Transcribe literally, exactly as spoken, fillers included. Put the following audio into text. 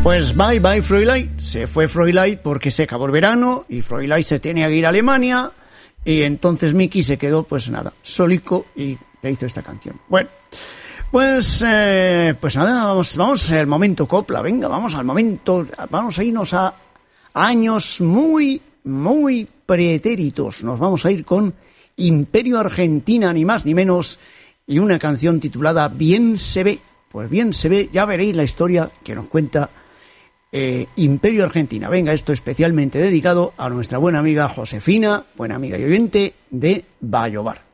Pues bye bye Froilait, se fue Froilait porque se acabó el verano y Froilait se tenía que ir a Alemania y entonces Miki se quedó pues nada, solico y le hizo esta canción. Bueno, pues eh, pues nada, vamos, vamos al momento copla, venga, vamos al momento, vamos a irnos a años muy, muy pretéritos, nos vamos a ir con Imperio Argentina, ni más ni menos, y una canción titulada Bien se ve. Pues bien se ve, ya veréis la historia que nos cuenta eh, Imperio Argentina. Venga, esto especialmente dedicado a nuestra buena amiga Josefina, buena amiga y oyente de Vallobar.